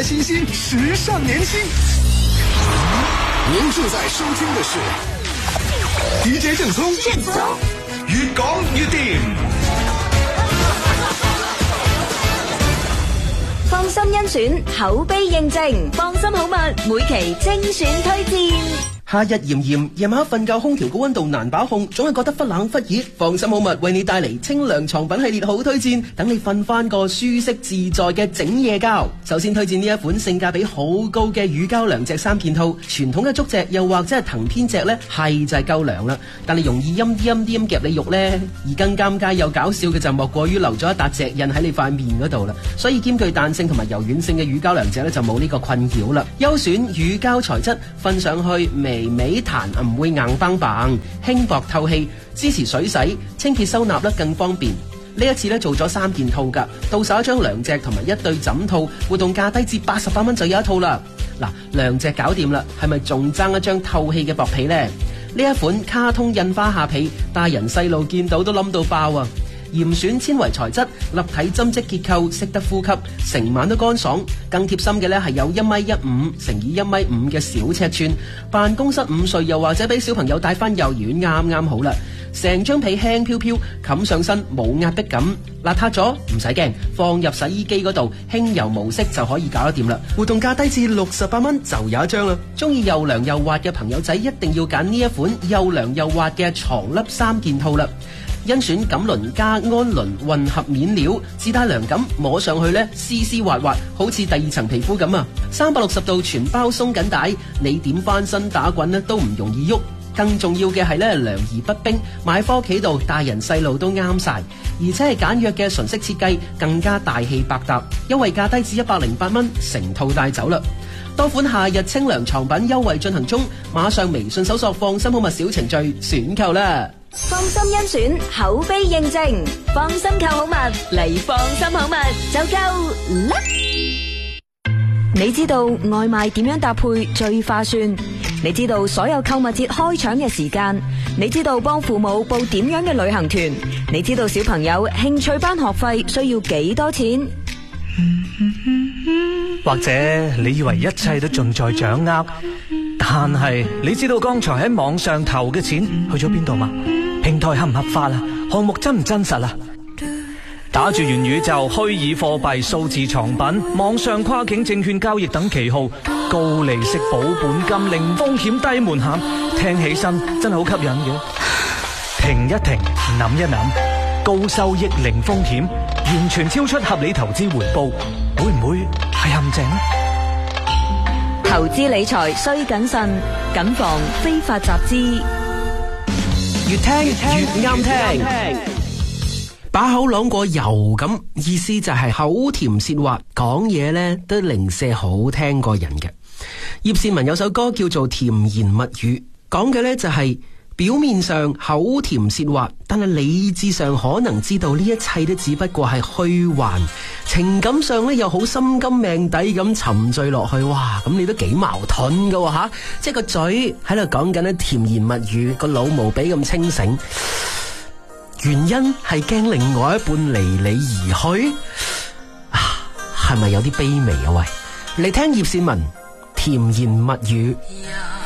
新鲜，时尚年轻。您正在收聽的是 DJ 正宗，越講越掂。 放心甄選，口碑認證，放心好物，每期精選推薦。 夏日炎炎，夜晚瞓覺空調個溫度難把控，總係覺得忽冷忽熱。放心好物為你帶嚟清涼床品系列好推薦，等你瞓翻個舒適自在嘅整夜覺。首先推薦呢一款性價比好高嘅乳膠涼席3件套，傳統嘅竹席又或者係藤編席呢，係就係夠涼啦，但係容易陰啲夾你肉呢。而更尷尬又搞笑嘅就莫過於留咗一笪席印喺你塊面嗰度啦，所以兼具彈性同埋柔軟性嘅乳膠涼席呢，就冇呢個困擾啦。優選乳膠材質，瞓上去微微彈，唔會硬邦邦，輕薄透氣，支持水洗、清潔收納得更方便。呢一次咧做咗3件套㗎，到手一張涼席同埋一對枕套，活動價低至88蚊就有一套啦。嗱，涼席搞掂啦，係咪仲爭一張透氣嘅薄被呢？呢一款卡通印花下被，大人細路見到都冧到爆啊！嚴選纖維材質，立體針織結構，識得呼吸，成晚都乾爽。更貼心嘅呢係有1.15米乘以1.5米嘅小尺寸，辦公室午睡又或者俾小朋友帶翻幼兒園啱啱好啦。成張被輕飄飄，冚上身冇壓迫感，邋遢咗唔使驚，放入洗衣機嗰度輕柔模式就可以搞得掂啦。活動價低至68蚊就有一張啦。中意又涼又滑嘅朋友仔一定要揀呢一款又涼又滑嘅床笠3件套啦。甄選錦綸加安綸混合面料，自帶涼感，摸上去呢絲絲滑滑，好似第2層皮膚咁啊！360度全包鬆緊帶，你點翻身打滾呢都唔容易喐。更重要嘅係呢涼而不冰，買返屋企度大人細路都啱晒，而且係簡約嘅純色設計，更加大氣百搭，優惠價低至108蚊，成套帶走啦！多款夏日清涼床品優惠進行中，馬上微信搜索放心好物小程序選購啦！ 放心甄選，口碑認證，放心購好物嚟放心好物就夠啦！你知道外賣點樣搭配最划算？你知道所有購物節開搶嘅時間？你知道幫父母報點樣嘅旅行團？你知道小朋友興趣班學費需要幾多錢？ 或者你以為一切都盡在掌握，但係你知道剛才喺網上投嘅錢去咗邊度嗎？平台合唔合法啊？項目真唔真實啊？打住元宇宙、虛擬貨幣、數字藏品、網上跨境證券交易等旗號，高利息、保本金、零風險、低門檻，聽起身真係好吸引嘅。停一停，諗一諗，高收益、零風險，完全超出合理投資回報，會唔會係陷阱呢？ 投資理財需謹慎，謹防非法集資。 越聽越啱聽，把口朗過油咁，意思就係口甜舌滑，講嘢呢都零舍好聽過人嘅。葉倩文有首歌叫做《甜言蜜語》，講嘅呢就係表面上口甜舌滑，但係理智上可能知道呢一切都只不過係虛幻，情感上呢又好心甘命抵咁沉醉落去。哇，咁你都幾矛盾噶吓，即係個嘴喺度講緊甜言蜜語，個腦無比咁清醒，原因係驚另外一半離你而去啊，係咪有啲卑微啊？喂，嚟聽葉倩文甜言蜜語。